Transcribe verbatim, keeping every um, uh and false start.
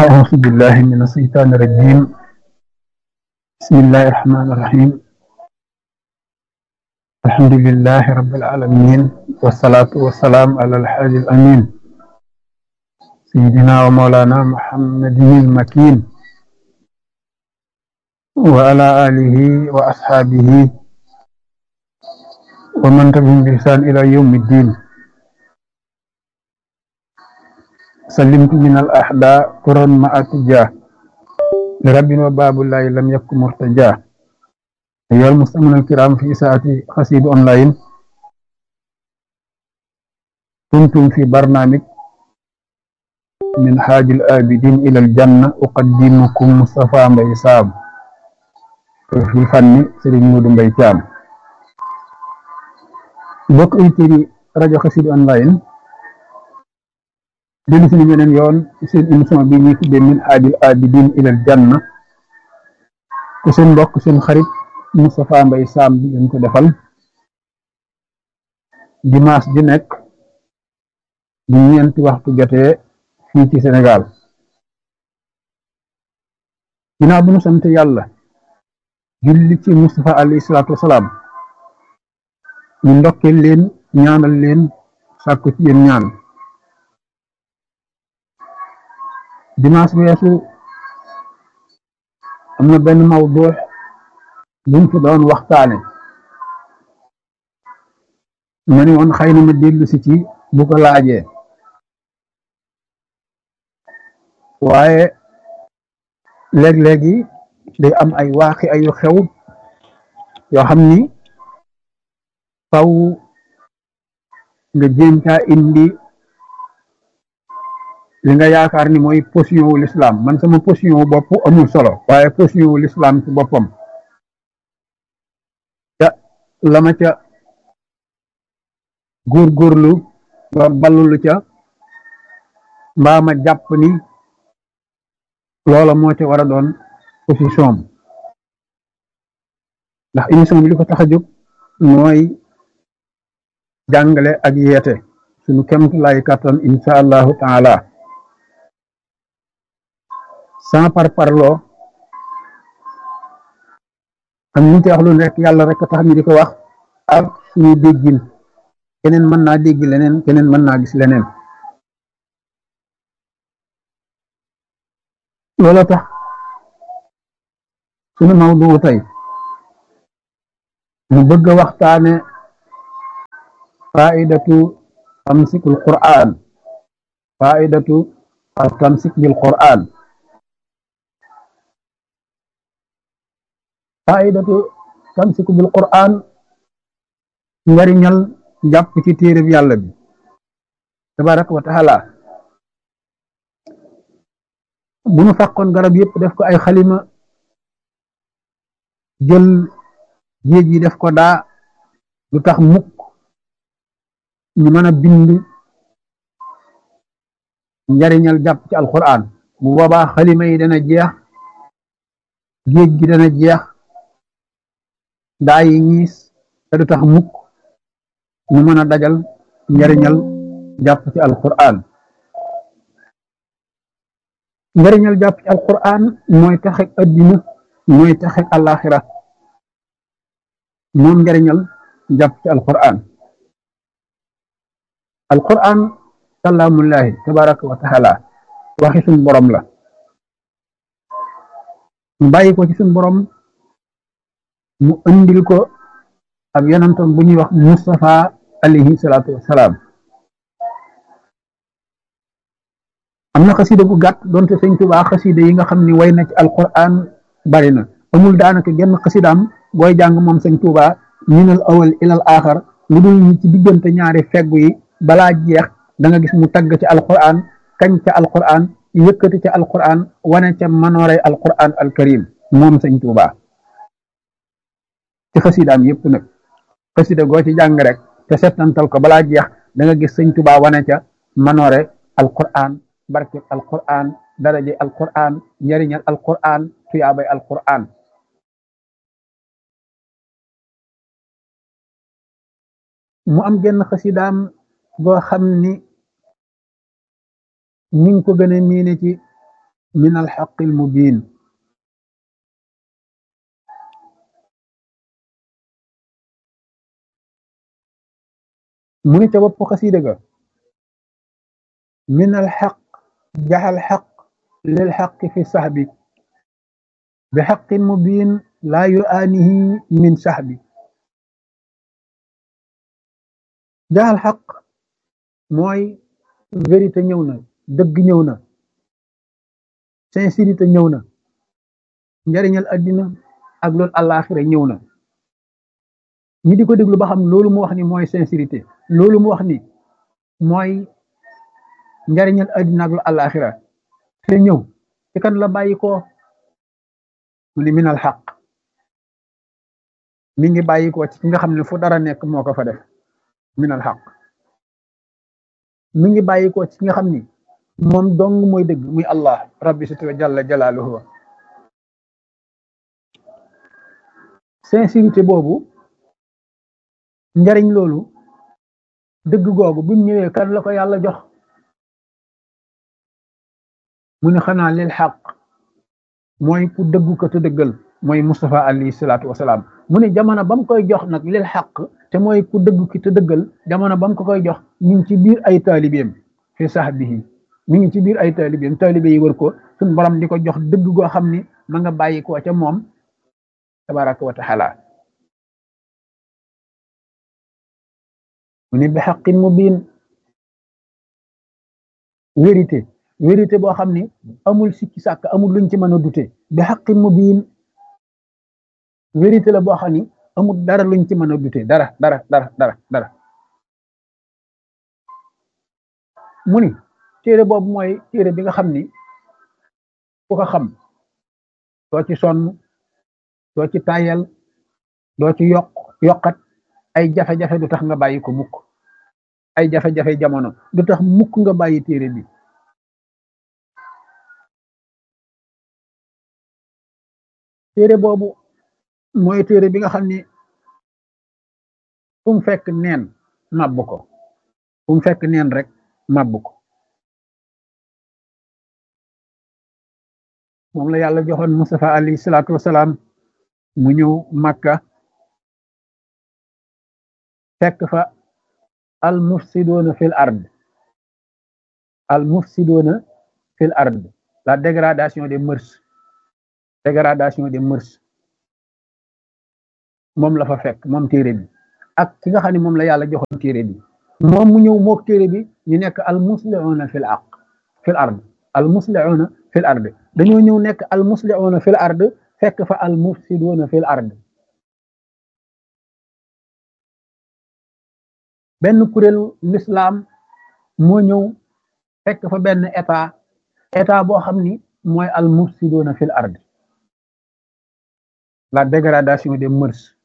أعوذ بالله من الشيطان الرجيم. بسم الله الرحمن الرحيم. الحمد لله رب العالمين، والصلاة والسلام على الحاج الأمين سيدنا ومولانا محمد المكين وعلى آله وأصحابه ومن تبعهم بإحسان إلى يوم الدين. سلمت من الأحداء قرا مع اتجاه لرب وباب الله لم يكن مرتجاه. أيها المستمعون الكرام في ساعة قصيد أونلاين، كنتم في برنامج من حاج الآبدين إلى الجنة. أقدمكم مصطفى مباي سام في الفن سيرين مودو مباي تيام. بوك ايتيري راديو قصيد أونلاين ديلو سونو بنين يون سين émission bi ñi tuddé min haajil abidin ilal janna ku seen mbokk seen xarit Moustapha Mbaye Sam bi ngeen ko defal dimanche di nekk bu ñeenti waxtu jotee fii ci Sénégal. ginnaaw bu ñu sant yàlla julli ci Moustapha alayhi salaatu wasalaam, ñu ndokkeel leen ñaanal leen sàkku ci yéen ñaan. dimanche bi weesu am na benn mawdu buñ fi doon waxtaane, ma ne woon xëy na ma dellu si ci bu ko laajee, waaye léeg-léegi day am ay waaxi ayu xew yoo xam ni faw nga jéem caa indi li nga yaakaar ni mooy position wu l'islam. man sama position wu bopp amul solo, waaye position wu l'islam ci boppam ca la ma ca góorgóorlu ba ballulu ca mbaa ma jàpp ni loola moo ca war a doon position am, ndax émission bi li ko tax a jóg mooy jàngale ak yeete suñu kemt lay kàttan insha allahu taala, sans par parloo. xam ñu ci wax lu nekk yàlla rek tax ñu di ko wax ak suñu déggin. keneen mën naa dégg leneen, keneen mën naa gis leneen. loolu tax suñu mawdu tey mu bëgg a waxtaane faidatu tamsikul Qur'an, faidatu tamsik bil Qur'an. faidatu tamsiku bil Qur'an, njariñal jàpp ci téereb yàlla bi tabaraka wa taala. bu nu fàqoon garab yëpp def ko ay xalima, jël géej yi def ko daa, lu tax mukk ñu mën a bind njariñal jàpp ci alquran. bu boobaa xalima yi dana jeex, géej gi dana jeex, daa yi ñiis, te du tax mukk ñu mën a dajal njariñal jàpp ci alquran. njariñal jàpp ci alquran mooy taxek addina, mooy taxek alaxira, moom njariñal jàpp ci alquran. alquran kalaamullahi tabaraka wa taala, waxi suñ borom la, mu bàyyi ko ci suñ borom, mu andil ko ak yonentam bu ñuy wax Mustafa alayhi salaatu wasalaam. am na xasida gu gàtt doonte sëñ Tuubaa xasida yi nga xam ni way na ci alquran bari na, amul daanaka genn xasidaam booy jàng moom sëñ Tuubaa minal awal ilal axar lu dul ñi ci diggante ñaari feggu yi balaa jeex da nga gis mu tagg ci alquran, kañ ca alquran, yëkkati ca alquran, wane ca manoore alquran alkarim moom sëñ Tuubaa ci xasidaam yëpp nag. xasida goo ci jàng rek te settantal ko balaa jeex da nga gis sëñ Tuubaa wane ca manoore alquran, barke alquran, daraje alquran, njariñal alquran, tuyaabay alquran. mu am genn xasidaam boo xam ni ñu ngi ko gën a miine ci min alxaqi almubin mu ni ca bopp xasida ga min alxaq jaxal xaq lil xaqi fi saxbi bi xaqin mubin laa yuaanihi min saxbi jaxal xaq mooy vérité ñëw na dëgg ñëw na sincérité ñëw na njariñal addina ak loolu àllaaxira ñëw na ñi di ko déglu ba xam loolu mu wax ni mooy sincérité loolu mu wax ni mooy njariñal addina ak loolu àllaaxira te ñëw ci kan la bàyyi ko mu ni minal xaq mi ngi bàyyi ko ci ki nga xam ne fu dara nekk moo ko fa def minal xaq mi ngi bàyyi ko ci ki nga xam ni moom dong mooy dëgg muy allah rabbi sut wa jalla jalaaluhu sincérité boobu njariñ loolu dëgg googu bu ñëwee kan la ko yàlla jox mu ne xanaa lil xaq mooy ku dëggu ko te dëggal mooy Mustafa alayhi salaatu wasalaam mu ne jamono ba mu koy jox nag lil xaq te mooy ku dëggu ki te dëggal jamono ba mu ko koy jox ñu ngi ci biir ay taalibeem fi sahbihi mi ngi ci biir ay taalibeem taalibe yi wër ko suñ borom di ko jox dëgg goo xam ni ma nga bàyyi ko ca moom tabaraka wa taala mu ne bi xaqin mubin vérité vérité boo xam ni amul sikki sàkk amul luñ ci mën a dute bi xaqin mubin vérité la boo xam ni amul dara luñ ci mën a dute dara dara dara dara dara mu ni téere boobu mooy téere bi nga xam ni ku ko xam doo ci sonn doo ci tayal doo ci yokk yokkat ay jafe-jafe du tax nga bàyyi ko mukk ay jafe-jafe jamono du tax mukk nga bàyyi téere bi téere boobu mooy téere bi nga xam ni fu mu fekk neen màbb ko fu mu fekk neen rek màbb ko moom la yàlla joxoon Mustafa alayhi salaatu wasalaam mu ñëw Makka fekk fa al mufsidoona fil ard al mufsidoona fil ard la dégradation des mœurs dégradation des mœurs moom la fa fekk moom téere bi ak ki nga xam ne moom la yàlla joxoon téere bi moom mu ñëw mook téere bi ñu nekk al muslihuuna fil aq fil ard al muslihuuna fil ard dañoo ñëw nekk al muslihuuna fil ard fekk fa al mufsiduuna fil ard benn kuréelu l'islam moo ñëw fekk fa benn état état boo xam ni mooy al mufsiduuna fil ard la dégradation des mœurs